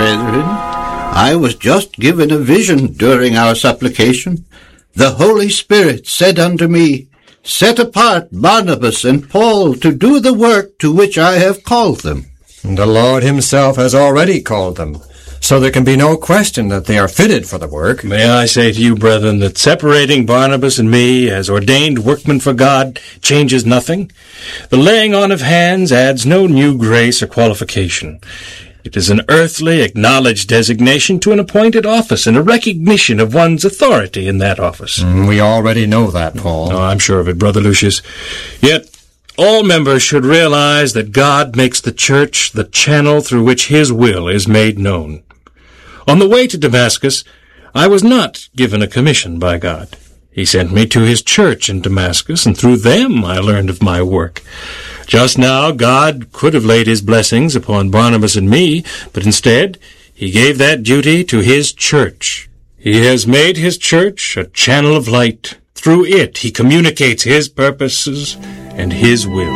brethren. I was just given a vision during our supplication. The Holy Spirit said unto me, Set apart Barnabas and Paul to do the work to which I have called them. The Lord himself has already called them, so there can be no question that they are fitted for the work. May I say to you, brethren, that separating Barnabas and me as ordained workmen for God changes nothing. The laying on of hands adds no new grace or qualification. It is an earthly, acknowledged designation to an appointed office and a recognition of one's authority in that office. We already know that, Paul. Oh, I'm sure of it, Brother Lucius. Yet, all members should realize that God makes the church the channel through which his will is made known. On the way to Damascus, I was not given a commission by God. He sent me to his church in Damascus, and through them I learned of my work. Just now, God could have laid his blessings upon Barnabas and me, but instead, he gave that duty to his church. He has made his church a channel of light. Through it, he communicates his purposes and his will.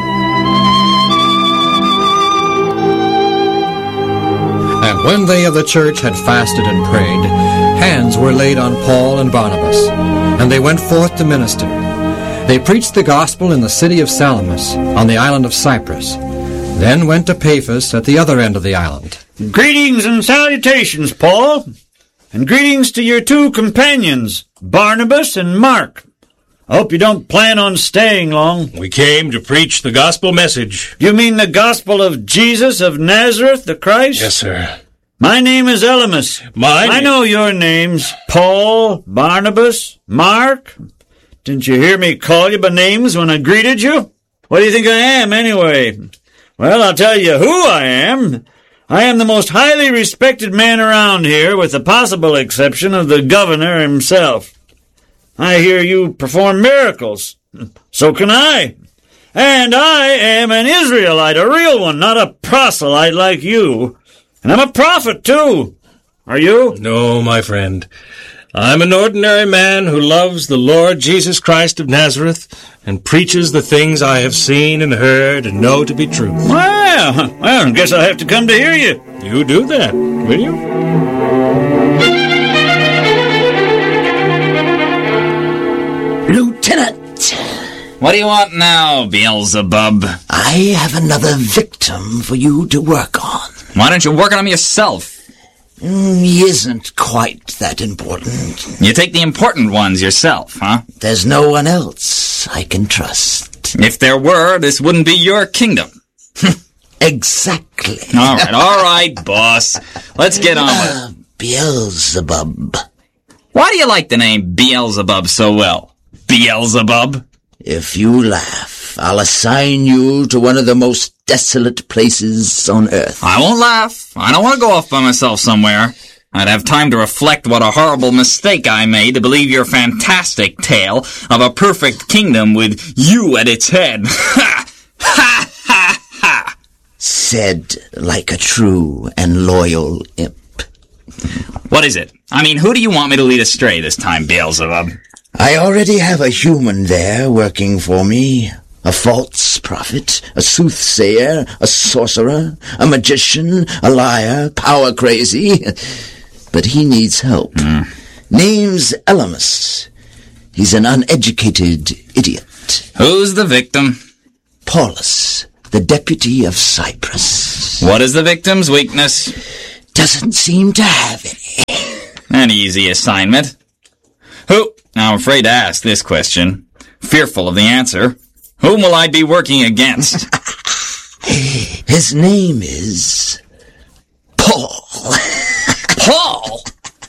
And when they of the church had fasted and prayed, hands were laid on Paul and Barnabas, and they went forth to minister. They preached the gospel in the city of Salamis, on the island of Cyprus, then went to Paphos at the other end of the island. Greetings and salutations, Paul, and greetings to your two companions, Barnabas and Mark. I hope you don't plan on staying long. We came to preach the gospel message. You mean the gospel of Jesus of Nazareth, the Christ? Yes, sir. My name is Elymas. I know your names. Paul, Barnabas, Mark. Didn't you hear me call you by names when I greeted you? What do you think I am, anyway? Well, I'll tell you who I am. I am the most highly respected man around here, with the possible exception of the governor himself. I hear you perform miracles. So can I. And I am an Israelite, a real one, not a proselyte like you. And I'm a prophet, too. Are you? No, my friend. I'm an ordinary man who loves the Lord Jesus Christ of Nazareth and preaches the things I have seen and heard and know to be true. Well, I guess I'll have to come to hear you. You do that, will you? Lieutenant! What do you want now, Beelzebub? I have another victim for you to work on. Why don't you work on him yourself? He isn't quite that important. You take the important ones yourself, huh? There's no one else I can trust. If there were, this wouldn't be your kingdom. Exactly. All right, boss. Let's get on with it. Beelzebub. Why do you like the name Beelzebub so well? Beelzebub? If you laugh, I'll assign you to one of the most desolate places on earth. I won't laugh. I don't want to go off by myself somewhere. I'd have time to reflect what a horrible mistake I made to believe your fantastic tale of a perfect kingdom with you at its head. Ha! Ha! Ha! Ha! Said like a true and loyal imp. What is it? I mean, who do you want me to lead astray this time, Beelzebub? I already have a human there working for me. A false prophet, a soothsayer, a sorcerer, a magician, a liar, power crazy. But he needs help. Name's Elymas. He's an uneducated idiot. Who's the victim? Paulus, the deputy of Cyprus. What is the victim's weakness? Doesn't seem to have any. An easy assignment. Who? I'm afraid to ask this question. Fearful of the answer. Whom will I be working against? His name is Paul. Paul?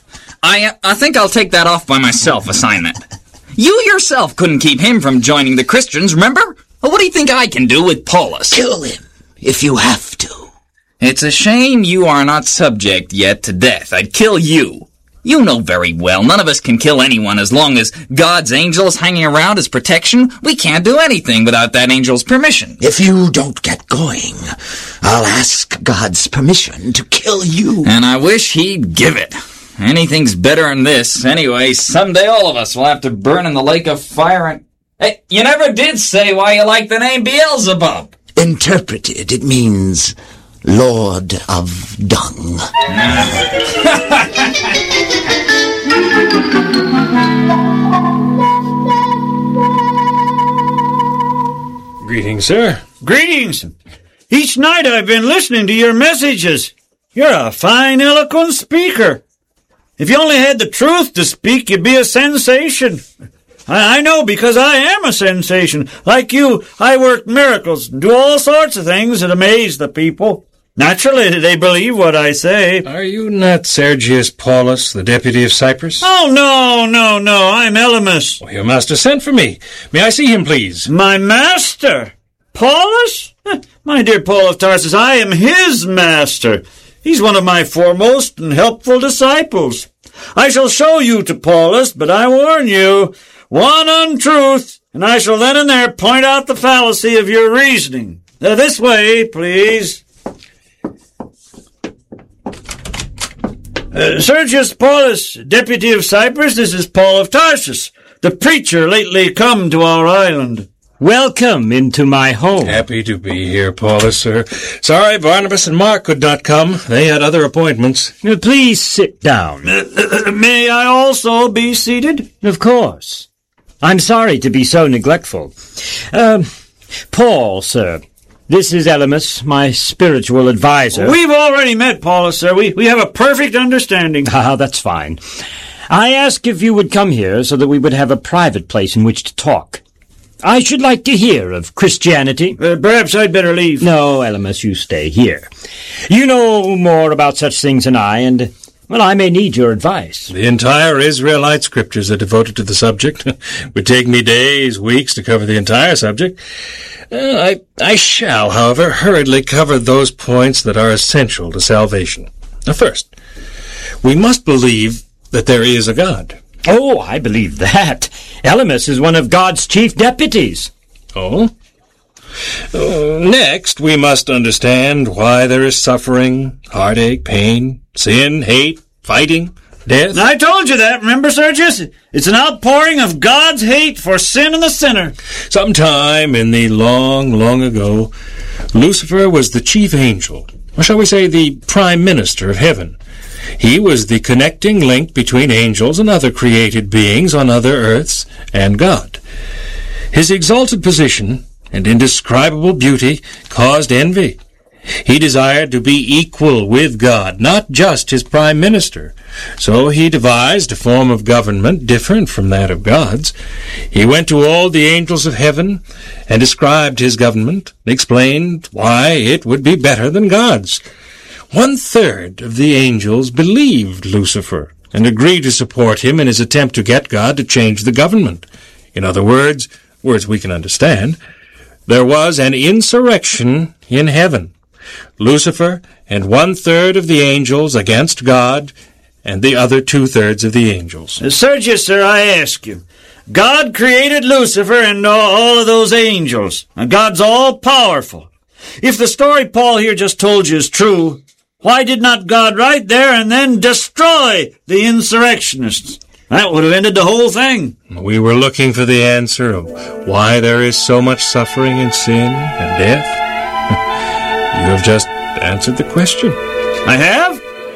I think I'll take that off by myself assignment. You yourself couldn't keep him from joining the Christians, remember? What do you think I can do with Paulus? Kill him, if you have to. It's a shame you are not subject yet to death. I'd kill you. You know very well, none of us can kill anyone as long as God's angel is hanging around as protection. We can't do anything without that angel's permission. If you don't get going, I'll ask God's permission to kill you. And I wish he'd give it. Anything's better than this. Anyway, someday all of us will have to burn in the lake of fire and... Hey, you never did say why you like the name Beelzebub. Interpreted, it means Lord of Dung. Greetings, sir. Greetings. Each night I've been listening to your messages. You're a fine, eloquent speaker. If you only had the truth to speak, you'd be a sensation. I know, because I am a sensation. Like you, I work miracles and do all sorts of things that amaze the people. Naturally, they believe what I say. Are you not Sergius Paulus, the deputy of Cyprus? Oh, no, I'm Elymas. Well, your master sent for me. May I see him, please? My master? Paulus? My dear Paul of Tarsus, I am his master. He's one of my foremost and helpful disciples. I shall show you to Paulus, but I warn you, one untruth, and I shall then and there point out the fallacy of your reasoning. This way, please. Sergius Paulus, deputy of Cyprus, this is Paul of Tarsus, the preacher lately come to our island. Welcome into my home. Happy to be here, Paulus, sir. Sorry Barnabas and Mark could not come. They had other appointments. Please sit down. May I also be seated? Of course. I'm sorry to be so neglectful. Paul, sir. This is Elymas, my spiritual advisor. We've already met, Paulus, sir. We have a perfect understanding. Ah, that's fine. I asked if you would come here so that we would have a private place in which to talk. I should like to hear of Christianity. Perhaps I'd better leave. No, Elymas, you stay here. You know more about such things than I, and, well, I may need your advice. The entire Israelite scriptures are devoted to the subject. It would take me days, weeks to cover the entire subject. I shall, however, hurriedly cover those points that are essential to salvation. Now, first, we must believe that there is a God. Oh, I believe that. Elymas is one of God's chief deputies. Oh? Next, we must understand why there is suffering, heartache, pain, sin, hate, fighting, death. I told you that, remember, Sergius? It's an outpouring of God's hate for sin and the sinner. Sometime in the long, long ago, Lucifer was the chief angel, or shall we say the prime minister of heaven. He was the connecting link between angels and other created beings on other earths and God. His exalted position and indescribable beauty caused envy. He desired to be equal with God, not just his prime minister. So he devised a form of government different from that of God's. He went to all the angels of heaven and described his government, explained why it would be better than God's. 1/3 of the angels believed Lucifer and agreed to support him in his attempt to get God to change the government. In other words we can understand, there was an insurrection in heaven. Lucifer and 1/3 of the angels against God, and the other 2/3 of the angels. Sergius, sir, I ask you, God created Lucifer and all of those angels. God's all-powerful. If the story Paul here just told you is true, why did not God right there and then destroy the insurrectionists? That would have ended the whole thing. We were looking for the answer of why there is so much suffering and sin and death. You have just answered the question. I have?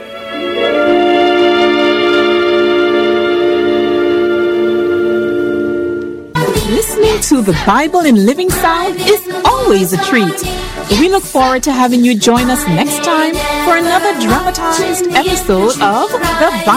Listening to the Bible in Living Sound is always a treat. We look forward to having you join us next time for another dramatized episode of The Bible